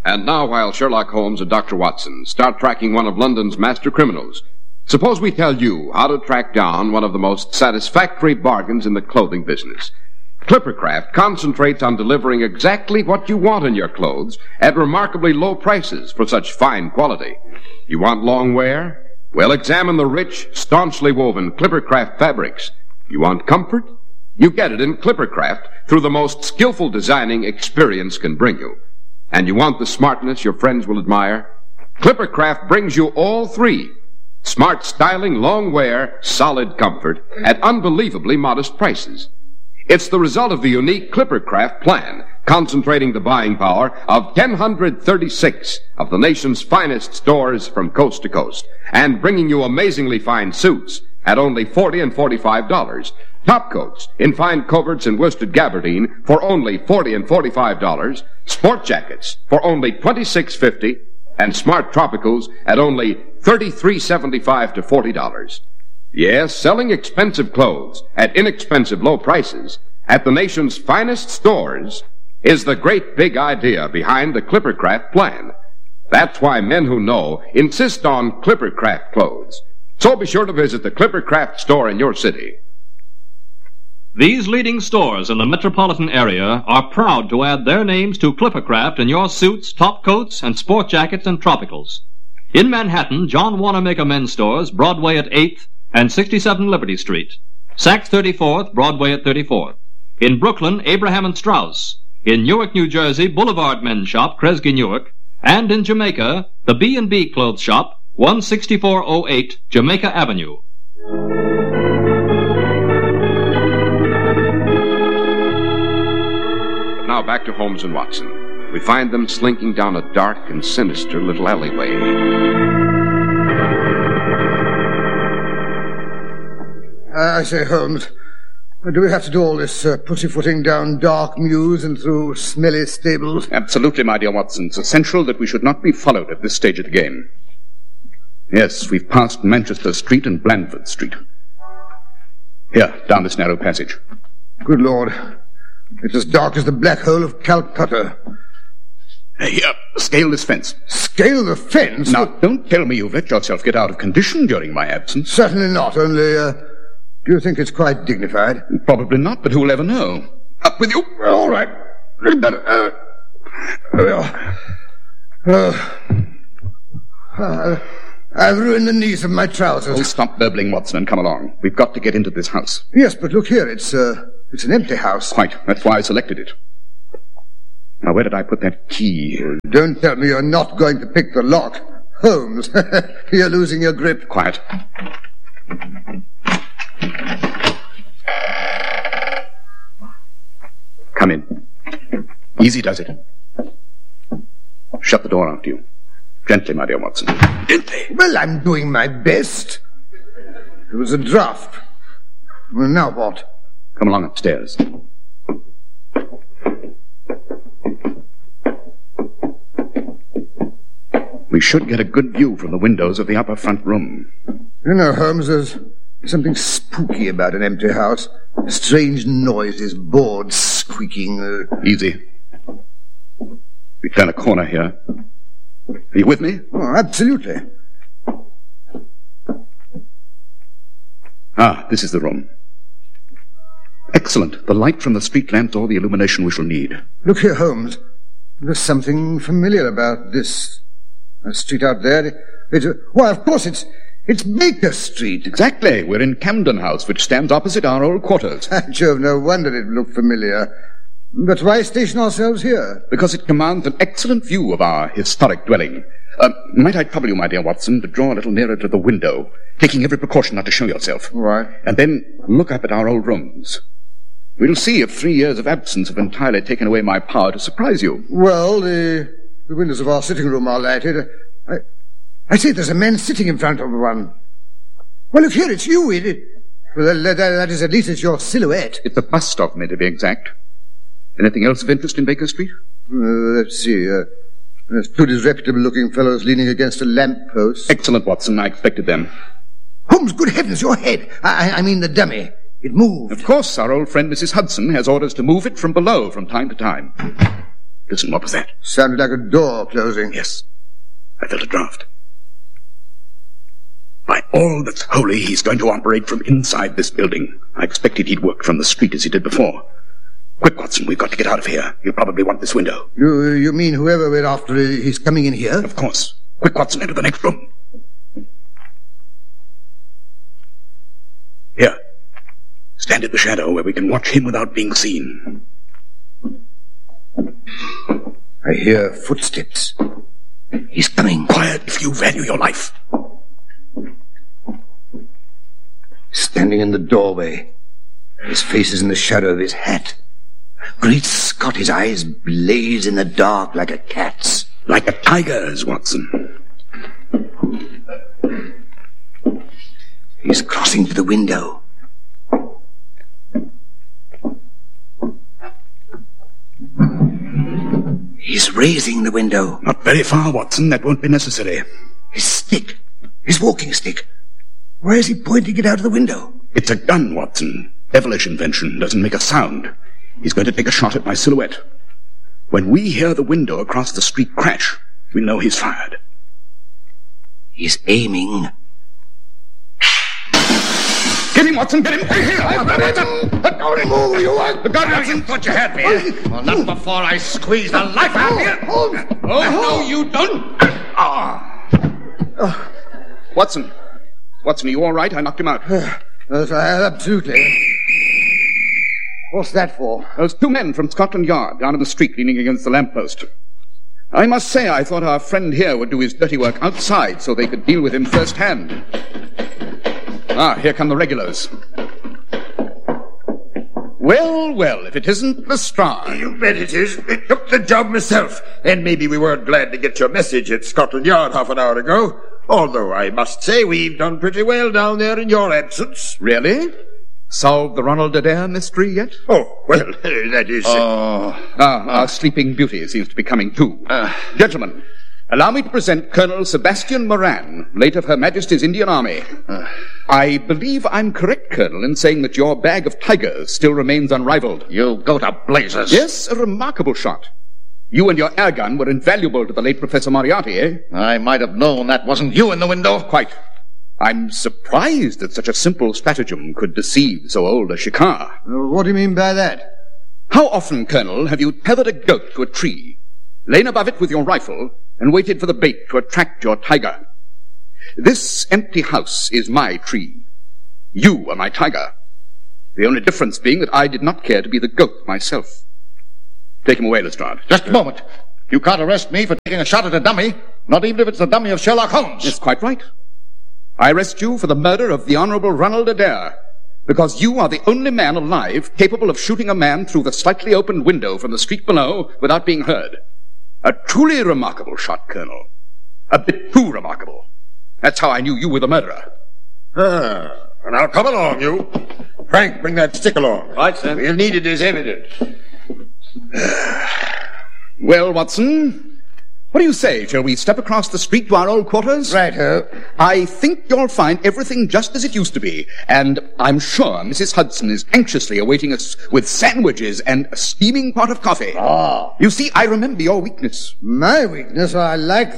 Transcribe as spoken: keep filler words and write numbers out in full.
And now, while Sherlock Holmes and Doctor Watson start tracking one of London's master criminals, suppose we tell you how to track down one of the most satisfactory bargains in the clothing business. Clippercraft concentrates on delivering exactly what you want in your clothes at remarkably low prices for such fine quality. You want long wear? Well, examine the rich, staunchly woven Clippercraft fabrics. You want comfort? You get it in Clippercraft through the most skillful designing experience can bring you. And you want the smartness your friends will admire? Clippercraft brings you all three. Smart styling, long wear, solid comfort at unbelievably modest prices. It's the result of the unique Clippercraft plan, concentrating the buying power of one hundred thirty-six of the nation's finest stores from coast to coast, and bringing you amazingly fine suits at only forty dollars and forty-five dollars. Top coats in fine coverts and worsted gabardine for only forty dollars and forty-five dollars. Sport jackets for only twenty-six dollars and fifty cents. And smart tropicals at only thirty-three dollars and seventy-five cents to forty dollars. Yes, selling expensive clothes at inexpensive low prices at the nation's finest stores is the great big idea behind the Clippercraft plan. That's why men who know insist on Clippercraft clothes. So be sure to visit the Clippercraft store in your city. These leading stores in the metropolitan area are proud to add their names to Clippercraft in your suits, top coats, and sport jackets and tropicals. In Manhattan, John Wanamaker Men's Stores, Broadway at eighth and sixty-seven Liberty Street. Saks thirty-fourth, Broadway at thirty-fourth. In Brooklyn, Abraham and Strauss. In Newark, New Jersey, Boulevard Men's Shop, Kresge Newark. And in Jamaica, the B and B Clothes Shop, one sixty-four oh eight Jamaica Avenue. But now back to Holmes and Watson. We find them slinking down a dark and sinister little alleyway. Uh, I say, Holmes, do we have to do all this uh, pussyfooting down dark mews and through smelly stables? Absolutely, my dear Watson. It's essential that we should not be followed at this stage of the game. Yes, we've passed Manchester Street and Blandford Street. Here, down this narrow passage. Good Lord. It's as dark as the black hole of Calcutta. Here, scale this fence. Scale the fence? Now, don't tell me you've let yourself get out of condition during my absence. Certainly not, only, uh, do you think it's quite dignified? Probably not, but who'll ever know? Up with you. Well, all right. A little better. Uh, uh, uh, uh, I've ruined the knees of my trousers. Oh, stop burbling, Watson, and come along. We've got to get into this house. Yes, but look here, it's, uh, it's an empty house. Quite. That's why I selected it. Now, where did I put that key? Don't tell me you're not going to pick the lock. Holmes, you're losing your grip. Quiet. Come in. Easy does it. Shut the door after you. Gently, my dear Watson. Gently. Well, I'm doing my best. It was a draft. Well, now what? Come along upstairs. We should get a good view from the windows of the upper front room. You know, Holmes, there's something spooky about an empty house. Strange noises, boards squeaking. Uh... Easy. We turn a corner here. Are you with me? Oh, absolutely. Ah, this is the room. Excellent. The light from the street lamps, all the illumination we shall need. Look here, Holmes. There's something familiar about this uh, street out there. It's, uh, why, of course, it's it's Baker Street. Exactly. We're in Camden House, which stands opposite our old quarters. Jove, no wonder it looked familiar. But why station ourselves here? Because it commands an excellent view of our historic dwelling. Uh, might I trouble you, my dear Watson, to draw a little nearer to the window, taking every precaution not to show yourself. All right. And then look up at our old rooms. We'll see if three years of absence have entirely taken away my power to surprise you. Well, the, the windows of our sitting room are lighted. I, I see there's a man sitting in front of one. Well, look here, it's you. It, it, well, that, that is, at least it's your silhouette. It's a bust of me, to be exact. Anything else of interest in Baker Street? Uh, let's see. Uh, there's two disreputable-looking fellows leaning against a lamp-post. Excellent, Watson. I expected them. Holmes, good heavens, your head. I, I mean the dummy. It moved. Of course, our old friend Missus Hudson has orders to move it from below from time to time. Listen, what was that? Sounded like a door closing. Yes. I felt a draft. By all that's holy, he's going to operate from inside this building. I expected he'd work from the street as he did before. Quick, Watson, we've got to get out of here. He'll probably want this window. You, you mean whoever we're after, he's coming in here? Of course. Quick, Watson, into the next room. Here. Stand in the shadow where we can watch him without being seen. I hear footsteps. He's coming. Quiet if you value your life. Standing in the doorway. His face is in the shadow of his hat. Great Scott, his eyes blaze in the dark like a cat's. Like a tiger's, Watson. He's crossing to the window. He's raising the window. Not very far, Watson. That won't be necessary. His stick. His walking stick. Where is he pointing it out of the window? It's a gun, Watson. Devilish invention. Doesn't make a sound. He's going to take a shot at my silhouette. When we hear the window across the street crash, we know he's fired. He's aiming. Get him, Watson, get him! Here, I've got him! Don't move, you want... The gun, Watson! Thought you had me. Well, not before I squeeze the life out of you. Holmes! Oh, no, you don't. Ah. Watson. Watson, are you all right? I knocked him out. Yes, absolutely. What's that for? Those two men from Scotland Yard down in the street leaning against the lamppost. I must say I thought our friend here would do his dirty work outside so they could deal with him firsthand. Ah, here come the regulars. Well, well, if it isn't Lestrade. You bet it is. It took the job myself. And maybe we weren't glad to get your message at Scotland Yard half an hour ago. Although I must say we've done pretty well down there in your absence. Really? Solved the Ronald Adair mystery yet? Oh, well, that is... Oh, ah, our sleeping beauty seems to be coming too. Uh, Gentlemen, allow me to present Colonel Sebastian Moran, late of Her Majesty's Indian Army. Uh, I believe I'm correct, Colonel, in saying that your bag of tigers still remains unrivaled. You go to blazes. Yes, a remarkable shot. You and your air gun were invaluable to the late Professor Moriarty, eh? I might have known that wasn't you in the window. Quite. I'm surprised that such a simple stratagem could deceive so old a shikar. Uh, what do you mean by that? How often, Colonel, have you tethered a goat to a tree, lain above it with your rifle, and waited for the bait to attract your tiger? This empty house is my tree. You are my tiger. The only difference being that I did not care to be the goat myself. Take him away, Lestrade. Just a moment. You can't arrest me for taking a shot at a dummy, not even if it's the dummy of Sherlock Holmes. Yes, quite right. I arrest you for the murder of the Honorable Ronald Adair, because you are the only man alive capable of shooting a man through the slightly opened window from the street below without being heard. A truly remarkable shot, Colonel. A bit too remarkable. That's how I knew you were the murderer. Ah, and I'll come along, you. Frank, bring that stick along. Right, sir. We'll need it as evidence. Well, Watson, what do you say? Shall we step across the street to our old quarters? Righto. I think you'll find everything just as it used to be, and I'm sure Missus Hudson is anxiously awaiting us with sandwiches and a steaming pot of coffee. Ah. You see, I remember your weakness. My weakness? I like